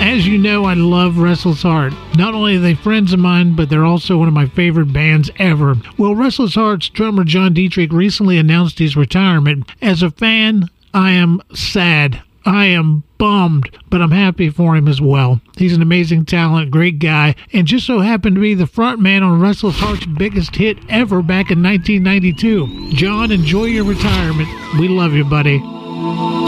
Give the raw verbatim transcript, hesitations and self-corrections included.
As you know, I love Restless Heart. Not only are they friends of mine, but they're also one of my favorite bands ever. Well, Restless Heart's drummer John Dietrich recently announced his retirement. As a fan, I am sad. I am bummed, but I'm happy for him as well. He's an amazing talent, great guy, and just so happened to be the front man on Restless Heart's biggest hit ever back in nineteen ninety-two. John, enjoy your retirement. We love you, buddy.